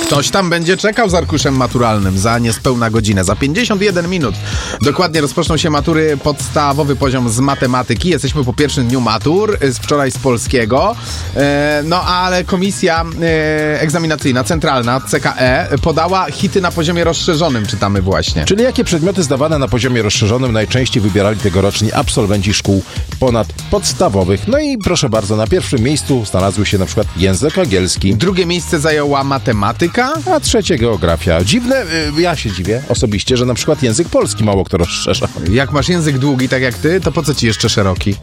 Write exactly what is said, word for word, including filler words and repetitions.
Ktoś tam będzie czekał z arkuszem maturalnym za niespełna godzinę. Za pięćdziesiąt jeden minut dokładnie rozpoczną się matury, podstawowy poziom z matematyki. Jesteśmy po pierwszym dniu matur, z wczoraj z polskiego. E, no ale komisja e, egzaminacyjna, centralna, C K E, podała hity na poziomie rozszerzonym, czytamy właśnie. Czyli jakie przedmioty zdawane na poziomie rozszerzonym najczęściej wybierali tegoroczni absolwenci szkół ponadpodstawowych. No i proszę bardzo, na pierwszym miejscu znalazły się na przykład język angielski. Drugie miejsce zajęła matematyka. A trzecie geografia. Dziwne, y, ja się dziwię osobiście, że na przykład język polski mało kto rozszerza. Jak masz język długi tak jak ty, to po co ci jeszcze szeroki?